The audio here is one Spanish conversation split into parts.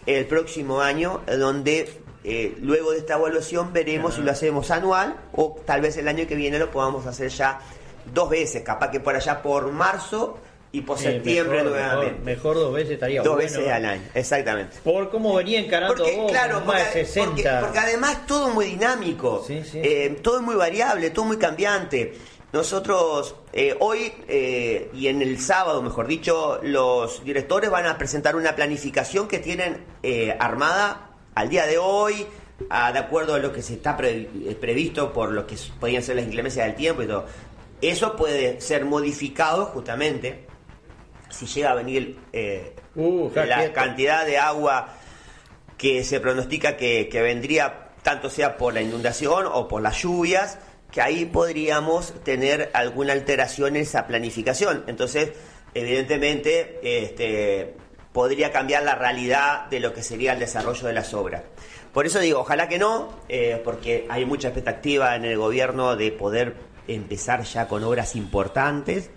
el próximo año, donde luego de esta evaluación veremos si lo hacemos anual o tal vez el año que viene lo podamos hacer ya 2 veces, capaz que por allá por marzo y por septiembre nuevamente. Mejor 2 veces estaría 2 bueno. veces al año, exactamente. Por cómo venía encarando vos, claro, más de 60. porque además todo es muy dinámico, todo es muy variable, todo muy cambiante. Nosotros hoy y en el sábado, mejor dicho, los directores van a presentar una planificación que tienen armada al día de hoy, de acuerdo a lo que se está previsto por lo que podían ser las inclemencias del tiempo y todo. Eso puede ser modificado justamente si llega a venir la cantidad de agua que se pronostica que vendría, tanto sea por la inundación o por las lluvias, que ahí podríamos tener alguna alteración en esa planificación. Entonces, evidentemente, podría cambiar la realidad de lo que sería el desarrollo de las obras. Por eso digo, ojalá que no, porque hay mucha expectativa en el gobierno de poder empezar ya con obras importantes,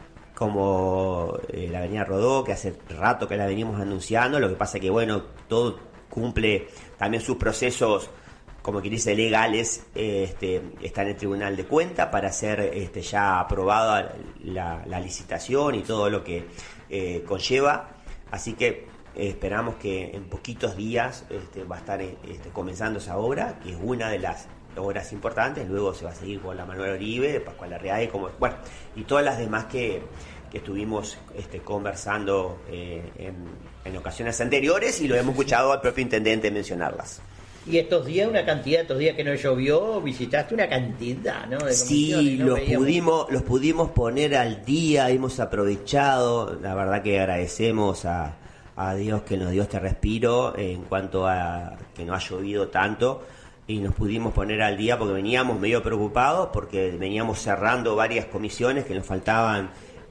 como la avenida Rodó, que hace rato que la venimos anunciando. Lo que pasa que, bueno, todo cumple también sus procesos, como quien dice, legales, está en el Tribunal de Cuentas para ser ya aprobada la licitación y todo lo que conlleva. Así que esperamos que en poquitos días va a estar comenzando esa obra, que es una de las obras importantes. Luego se va a seguir con la Manuel Oribe, Pascual Larreaga, y todas las demás que estuvimos conversando en ocasiones anteriores, y lo hemos escuchado al propio intendente mencionarlas. Y estos días, estos días que no llovió, visitaste una cantidad, ¿no? Sí, los pudimos poner al día, hemos aprovechado. La verdad que agradecemos a Dios que nos dio este respiro en cuanto a que no ha llovido tanto, y nos pudimos poner al día porque veníamos medio preocupados, porque veníamos cerrando varias comisiones que nos faltaban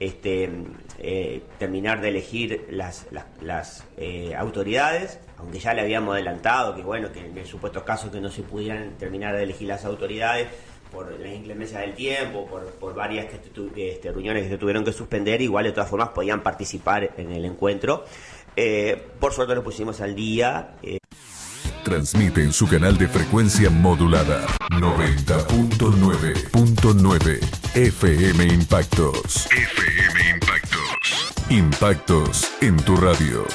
terminar de elegir las autoridades, aunque ya le habíamos adelantado que en el supuesto caso que no se pudieran terminar de elegir las autoridades por las inclemencias del tiempo, por varias reuniones que se tuvieron que suspender, igual de todas formas podían participar en el encuentro. Por suerte lo pusimos al día. Transmite en su canal de frecuencia modulada 90.9.9 FM Impactos. FM Impactos. Impactos en tu radio.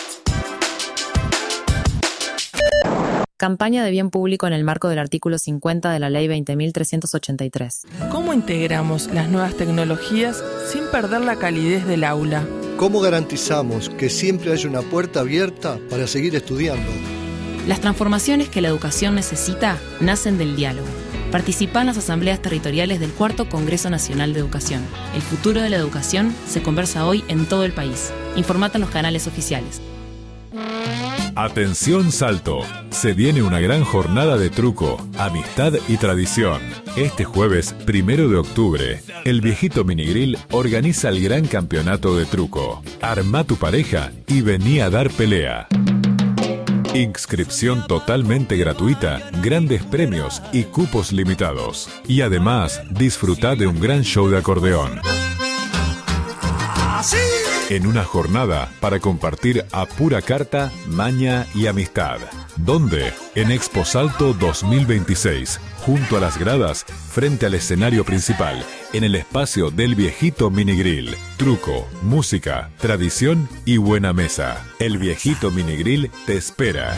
Campaña de bien público en el marco del artículo 50 de la Ley 20.383. ¿Cómo integramos las nuevas tecnologías sin perder la calidez del aula? ¿Cómo garantizamos que siempre haya una puerta abierta para seguir estudiando? Las transformaciones que la educación necesita nacen del diálogo. Participa en las asambleas territoriales del 4º Congreso Nacional de Educación. El futuro de la educación se conversa hoy en todo el país. Informate en los canales oficiales. Atención Salto, se viene una gran jornada de truco, amistad y tradición. Este jueves 1 de octubre, el Viejito Minigrill organiza el gran campeonato de truco. Arma tu pareja y vení a dar pelea. Inscripción totalmente gratuita, grandes premios y cupos limitados. Y además, disfrutá de un gran show de acordeón. En una jornada para compartir a pura carta, maña y amistad. ¿Dónde? En Expo Salto 2026, junto a las gradas, frente al escenario principal, en el espacio del Viejito Minigrill. Truco, música, tradición y buena mesa. El Viejito Minigrill te espera.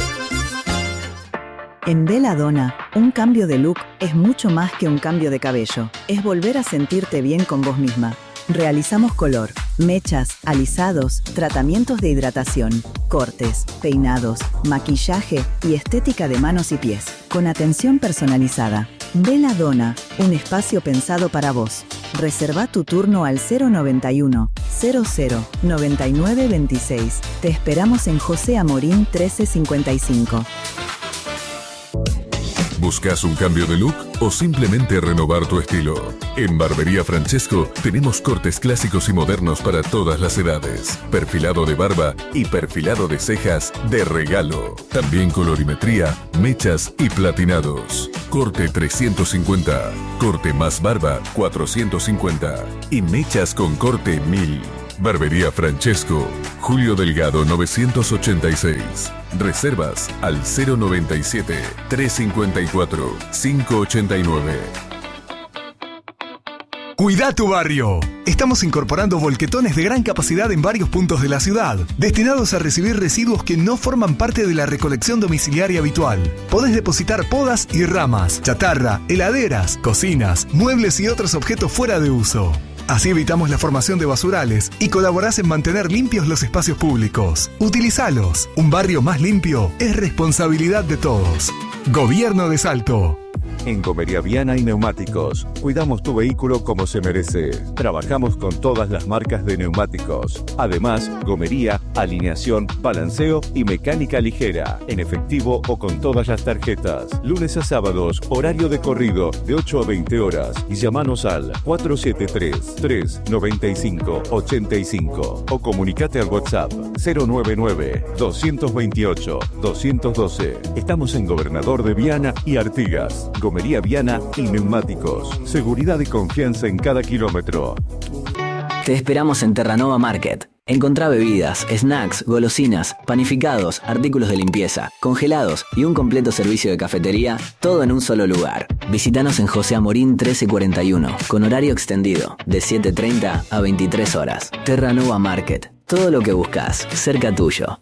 En Belladonna, un cambio de look es mucho más que un cambio de cabello. Es volver a sentirte bien con vos misma. Realizamos color, mechas, alisados, tratamientos de hidratación, cortes, peinados, maquillaje y estética de manos y pies, con atención personalizada. Belladonna, un espacio pensado para vos. Reserva tu turno al 091 00 99 26. Te esperamos en José Amorín 1355. ¿Buscas un cambio de look o simplemente renovar tu estilo? En Barbería Francesco tenemos cortes clásicos y modernos para todas las edades. Perfilado de barba y perfilado de cejas de regalo. También colorimetría, mechas y platinados. Corte 350, corte más barba 450 y mechas con corte 1000. Barbería Francesco, Julio Delgado 986. Reservas al 097-354-589. Cuida tu barrio. Estamos incorporando volquetones de gran capacidad en varios puntos de la ciudad, destinados a recibir residuos que no forman parte de la recolección domiciliaria habitual. Podés depositar podas y ramas, chatarra, heladeras, cocinas, muebles y otros objetos fuera de uso. Así evitamos la formación de basurales y colaborás en mantener limpios los espacios públicos. Utilizalos. Un barrio más limpio es responsabilidad de todos. Gobierno de Salto. En Gomería Viana y Neumáticos, cuidamos tu vehículo como se merece. Trabajamos con todas las marcas de neumáticos. Además, gomería, alineación, balanceo y mecánica ligera, en efectivo o con todas las tarjetas. Lunes a sábados, horario de corrido, de 8 a 20 horas. Y llamanos al 473-395-85 o comunicate al WhatsApp 099-228-212. Estamos en Gobernador de Viana y Artigas. Gomería Viana y Neumáticos. Seguridad y confianza en cada kilómetro. Te esperamos en Terranova Market. Encontrá bebidas, snacks, golosinas, panificados, artículos de limpieza, congelados y un completo servicio de cafetería, todo en un solo lugar. Visítanos en José Amorín 1341, con horario extendido, de 7:30 a 23 horas. Terranova Market. Todo lo que buscas, cerca tuyo.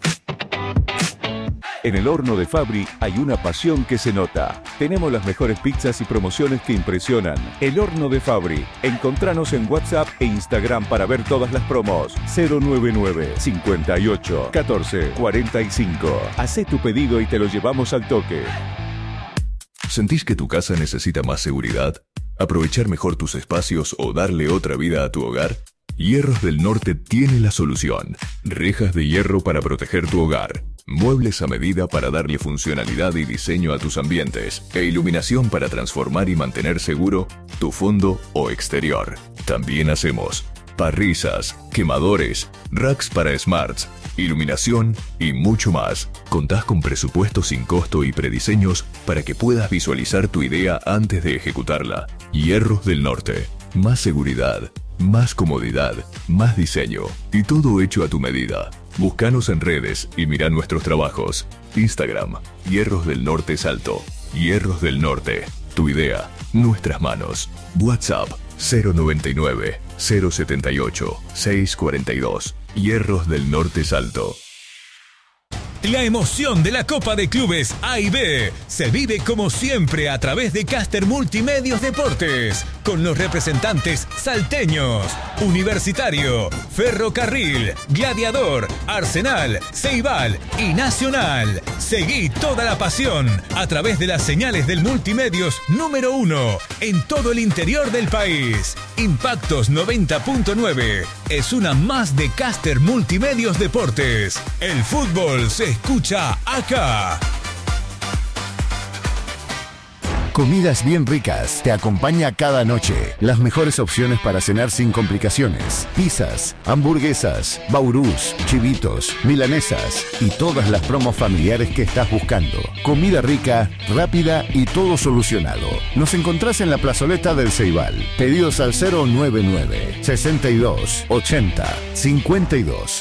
En el horno de Fabri hay una pasión que se nota. Tenemos las mejores pizzas y promociones que impresionan. El horno de Fabri. Encontranos en WhatsApp e Instagram para ver todas las promos. 099 58 14 45. Hacé tu pedido y te lo llevamos al toque. ¿Sentís que tu casa necesita más seguridad? ¿Aprovechar mejor tus espacios o darle otra vida a tu hogar? Hierros del Norte tiene la solución. Rejas de hierro para proteger tu hogar. Muebles a medida para darle funcionalidad y diseño a tus ambientes. E iluminación para transformar y mantener seguro tu fondo o exterior. También hacemos parrillas, quemadores, racks para smarts, iluminación y mucho más. Contás con presupuestos sin costo y prediseños para que puedas visualizar tu idea antes de ejecutarla. Hierros del Norte. Más seguridad, más comodidad, más diseño y todo hecho a tu medida. Búscanos en redes y mira nuestros trabajos. Instagram, Hierros del Norte Salto. Hierros del Norte. Tu idea, nuestras manos. WhatsApp 099 078 642. Hierros del Norte Salto. La emoción de la Copa de Clubes A y B se vive como siempre a través de Caster Multimedios Deportes, con los representantes salteños, Universitario, Ferrocarril, Gladiador, Arsenal, Ceibal y Nacional. Seguí toda la pasión a través de las señales del Multimedios número 1 en todo el interior del país. Impactos 90.9 es una más de Caster Multimedios Deportes. El fútbol se escucha acá. Comidas bien ricas te acompaña cada noche. Las mejores opciones para cenar sin complicaciones. Pizzas, hamburguesas, baurús, chivitos, milanesas y todas las promos familiares que estás buscando. Comida rica, rápida y todo solucionado. Nos encontrás en la plazoleta del Ceibal. Pedidos al 099 62 80 52.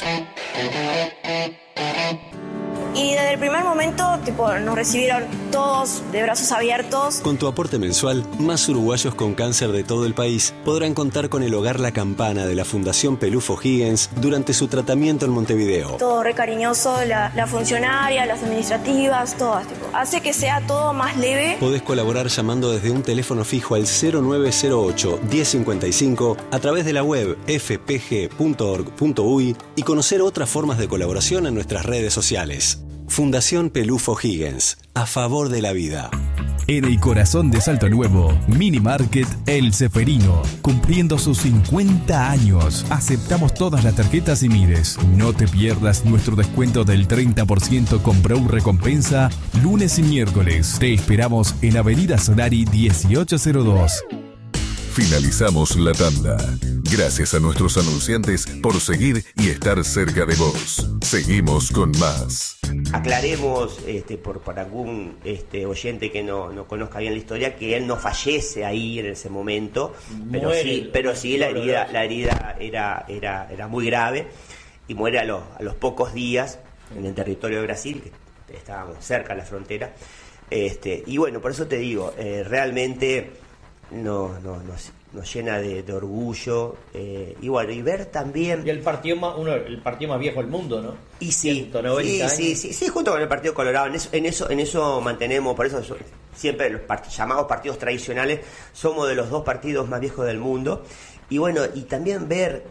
Y desde el primer momento, nos recibieron todos de brazos abiertos. Con tu aporte mensual, más uruguayos con cáncer de todo el país podrán contar con el Hogar La Campana de la Fundación Pelufo Higgins durante su tratamiento en Montevideo. Todo re cariñoso, la funcionaria, las administrativas, todas. Hace que sea todo más leve. Podés colaborar llamando desde un teléfono fijo al 0908 1055 a través de la web fpg.org.uy y conocer otras formas de colaboración en nuestras redes sociales. Fundación Pelufo Higgins, a favor de la vida. En el corazón de Salto Nuevo, Mini Market El Ceferino, cumpliendo sus 50 años. Aceptamos todas las tarjetas y Mires. No te pierdas nuestro descuento del 30% con Brown Recompensa, lunes y miércoles. Te esperamos en Avenida Solari 1802. Finalizamos la tanda. Gracias a nuestros anunciantes por seguir y estar cerca de vos. Seguimos con más. aclaremos por algún oyente que no conozca bien la historia, que él no fallece ahí en ese momento, pero sí la herida era muy grave y muere a los pocos días en el territorio de Brasil, que estábamos cerca de la frontera. Y bueno, por eso te digo, realmente nos llena de orgullo, y bueno, y ver también... Y el partido más viejo del mundo, ¿no? Y sí, junto con el Partido Colorado, en eso mantenemos, por eso siempre los llamados partidos tradicionales, somos de los 2 partidos más viejos del mundo, y bueno, y también ver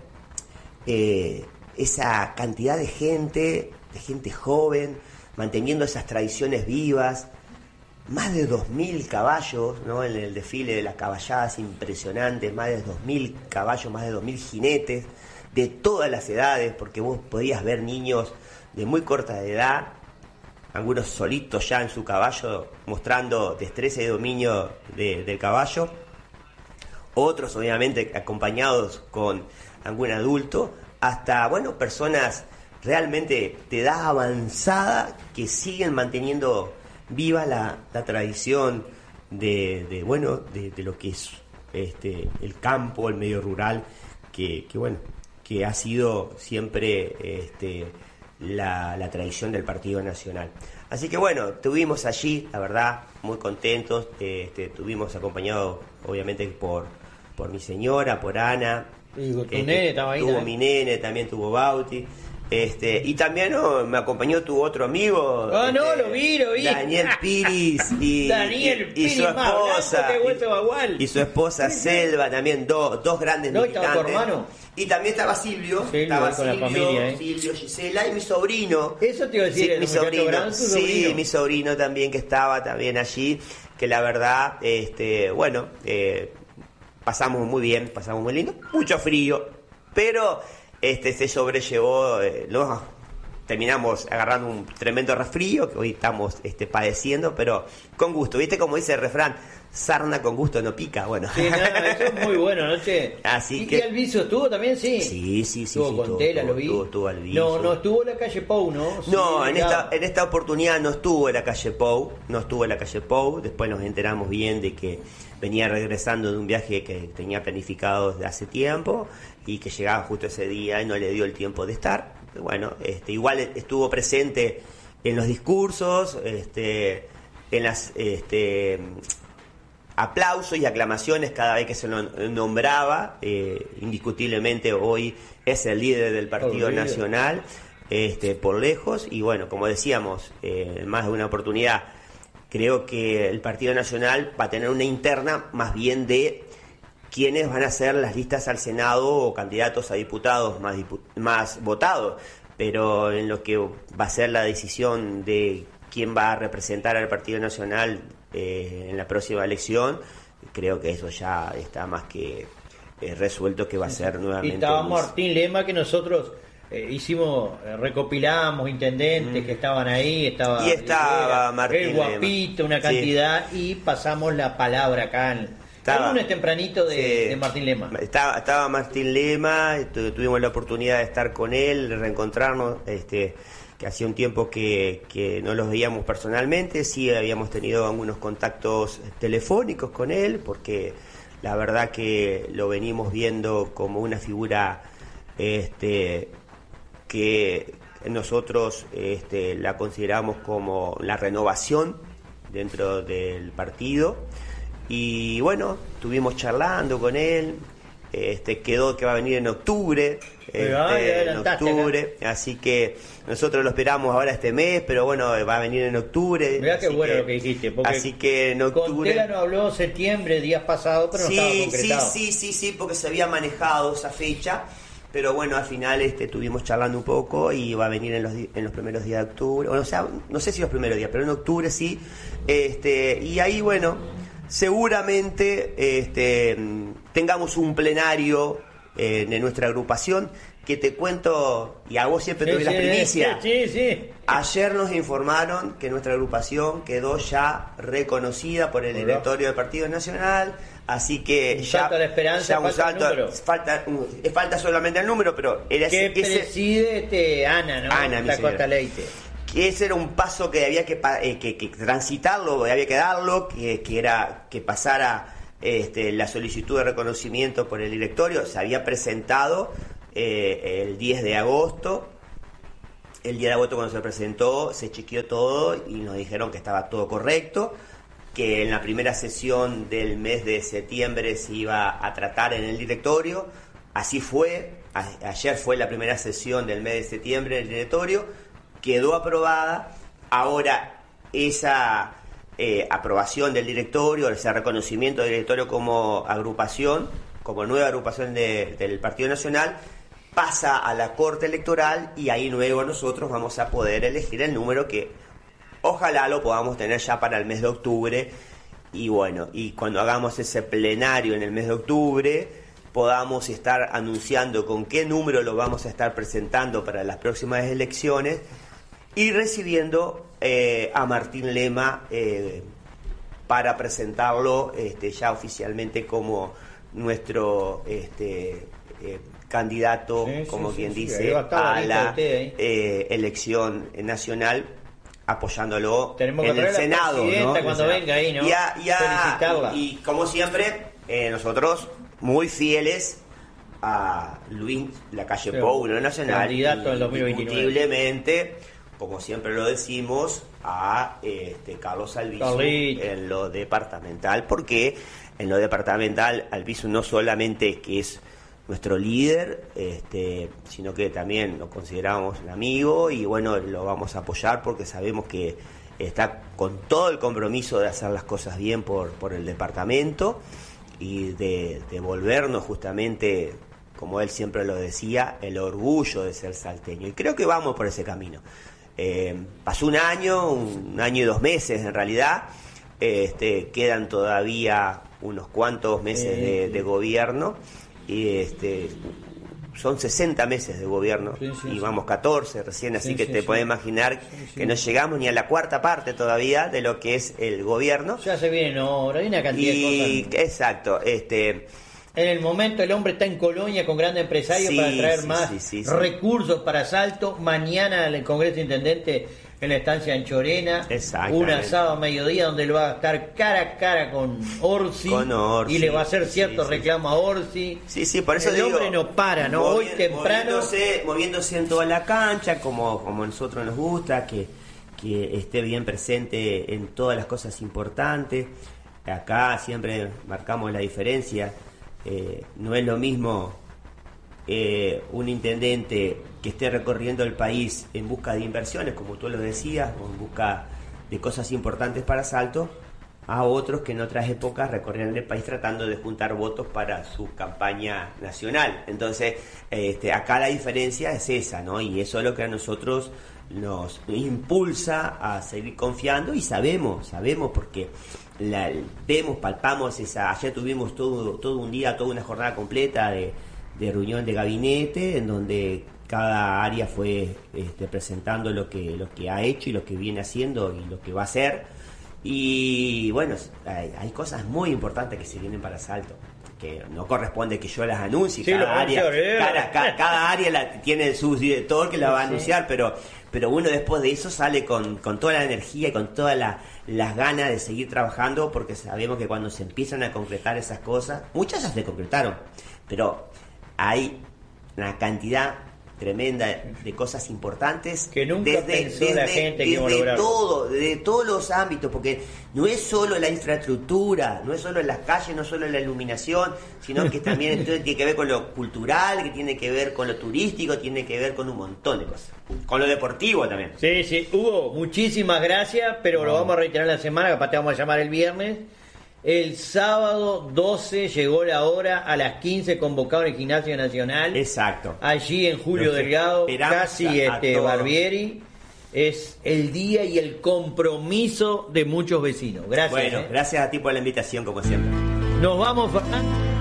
esa cantidad de gente joven, manteniendo esas tradiciones vivas, más de 2.000 caballos, ¿no? En el desfile de las caballadas impresionantes, más de 2.000 caballos, más de 2.000 jinetes de todas las edades, porque vos podías ver niños de muy corta edad, algunos solitos ya en su caballo, mostrando destreza y dominio del caballo, otros obviamente acompañados con algún adulto, hasta, bueno, personas realmente de edad avanzada que siguen manteniendo viva la tradición de lo que es el campo, el medio rural, que ha sido siempre la tradición del Partido Nacional. Así que bueno, estuvimos allí, la verdad, muy contentos, estuvimos acompañados obviamente por mi señora, por Ana, tu nene estaba ahí, tuvo mi nene, también tuvo Bauti. Y también me acompañó tu otro amigo, lo vi. Daniel Piris y su esposa, y su esposa Selva, también dos grandes militantes. ¿Estaba tu hermano? Y también estaba Silvio, la familia, Silvio, Gisela y mi sobrino. Eso te iba a decir, mi sobrino. Sí, mi sobrino también, que estaba también allí, que la verdad, pasamos muy bien, pasamos muy lindo, mucho frío, pero se sobrellevó, terminamos agarrando un tremendo resfrío que hoy estamos padeciendo, pero con gusto. ¿Viste cómo dice el refrán? Sarna con gusto no pica. Bueno. Sí, eso es muy bueno, ¿no? Así que... ¿Y Alviso estuvo también? Sí. Estuvo con Tela, lo vi. Estuvo Alviso. No estuvo en la calle Pou, ¿no? No, en esta oportunidad no estuvo en la calle Pou. Después nos enteramos bien de que venía regresando de un viaje que tenía planificado desde hace tiempo y que llegaba justo ese día y no le dio el tiempo de estar. Bueno, igual estuvo presente en los discursos, en las aplausos y aclamaciones cada vez que se lo nombraba. Indiscutiblemente hoy es el líder del Partido Nacional, por lejos, y bueno, como decíamos, en más de una oportunidad, creo que el Partido Nacional va a tener una interna más bien de quiénes van a ser las listas al Senado o candidatos a diputados más votados, pero en lo que va a ser la decisión de quién va a representar al Partido Nacional en la próxima elección, creo que eso ya está más que resuelto, que va a ser nuevamente. Y estaba Martín Lema, que nosotros recopilamos intendentes que estaban ahí, estaba Martín el Guapito, una cantidad, y pasamos la palabra acá el lunes tempranito de Martín Lema. Estaba Martín Lema, tuvimos la oportunidad de estar con él, de reencontrarnos, que hacía un tiempo que no los veíamos personalmente. Sí habíamos tenido algunos contactos telefónicos con él, porque la verdad que lo venimos viendo como una figura que nosotros la consideramos como la renovación dentro del partido. Y bueno, estuvimos charlando con él, quedó que va a venir en octubre, así que nosotros lo esperamos ahora este mes, pero bueno, va a venir en octubre. Mirá qué bueno lo que dijiste, porque así que en octubre... Con Tela no habló septiembre, días pasados, pero no estaba concretado. Sí, porque se había manejado esa fecha, pero bueno, al final estuvimos charlando un poco y va a venir en los primeros días de octubre, o sea, no sé si los primeros días, pero en octubre sí, y ahí bueno, seguramente tengamos un plenario de nuestra agrupación, que te cuento, y a vos siempre te doy las primicias. Sí. Ayer nos informaron que nuestra agrupación quedó ya reconocida por el directorio del Partido Nacional, así que falta la esperanza, falta solamente el número, pero preside Ana, ¿no? Ana, la Costa Leite. que ese era un paso que había que transitarlo, había que darlo, que era que pasara la solicitud de reconocimiento por el directorio. Se había presentado el 10 de agosto. El día de agosto, cuando se presentó, se chequeó todo y nos dijeron que estaba todo correcto, que en la primera sesión del mes de septiembre se iba a tratar en el directorio. Así fue. Ayer fue la primera sesión del mes de septiembre en el directorio, quedó aprobada. Ahora esa aprobación del directorio, ese reconocimiento del directorio como agrupación, como nueva agrupación del Partido Nacional, pasa a la Corte Electoral y ahí luego nosotros vamos a poder elegir el número que ojalá lo podamos tener ya para el mes de octubre. Y bueno, y cuando hagamos ese plenario en el mes de octubre, podamos estar anunciando con qué número lo vamos a estar presentando para las próximas elecciones y recibiendo a Martín Lema para presentarlo ya oficialmente como nuestro candidato, quien dice, a la elección nacional, apoyándolo en el Senado, ¿no? Cuando venga ahí, ¿no? Y como siempre, nosotros muy fieles a Luis Lacalle Pou, ¿no? Nacional, candidato en 2029. Indiscutiblemente, como siempre lo decimos, a Carlos Albizu en lo departamental, porque en lo departamental Albizu no solamente que es nuestro líder, sino que también lo consideramos un amigo y bueno, lo vamos a apoyar porque sabemos que está con todo el compromiso de hacer las cosas bien por el departamento y de devolvernos justamente, como él siempre lo decía, el orgullo de ser salteño. Y creo que vamos por ese camino. Pasó un año y 2 meses en realidad, quedan todavía unos cuantos meses de gobierno. Y son 60 meses de gobierno y vamos 14 recién, así que te puedes imaginar que no llegamos ni a la cuarta parte todavía de lo que es el gobierno. Ya se vienen ahora, hay una cantidad de cosas. Exacto. En el momento el hombre está en Colonia con grandes empresarios para traer más recursos para Salto. Mañana el Congreso Intendente en la estancia en Chorena, un asado a mediodía donde lo va a estar cara a cara con Orsi, y le va a hacer cierto reclamo a Orsi. Por eso el hombre no para, ¿no? Hoy temprano moviéndose en toda la cancha, como a nosotros nos gusta, que esté bien presente en todas las cosas importantes. Acá siempre marcamos la diferencia. No es lo mismo un intendente que esté recorriendo el país en busca de inversiones, como tú lo decías, o en busca de cosas importantes para Salto, a otros que en otras épocas recorrían el país tratando de juntar votos para su campaña nacional. Entonces, acá la diferencia es esa, ¿no? Y eso es lo que a nosotros nos impulsa a seguir confiando y sabemos porque vemos, palpamos ayer tuvimos todo un día, toda una jornada completa de reunión de gabinete en donde cada área fue presentando lo que ha hecho y lo que viene haciendo y lo que va a hacer. Y bueno, hay cosas muy importantes que se vienen para Salto, que no corresponde que yo las anuncie. Cada área tiene su director que la va a anunciar, pero uno después de eso sale con toda la energía y con todas las ganas de seguir trabajando, porque sabemos que cuando se empiezan a concretar esas cosas, muchas ya se concretaron, pero hay una cantidad tremenda de cosas importantes que nunca pensó la gente que iba a lograr. De todos los ámbitos, porque no es solo la infraestructura, no es solo las calles, no es solo la iluminación, sino que también tiene que ver con lo cultural, que tiene que ver con lo turístico, tiene que ver con un montón de cosas, con lo deportivo también. Sí, Hugo, muchísimas gracias, pero lo vamos a reiterar la semana, capaz te vamos a llamar el viernes. El sábado 12 llegó la hora, a las 15 convocado en el Gimnasio Nacional. Exacto. Allí en Julio Delgado, casi Barbieri. Es el día y el compromiso de muchos vecinos. Gracias. Bueno, gracias a ti por la invitación, como siempre. Nos vamos, Fernando.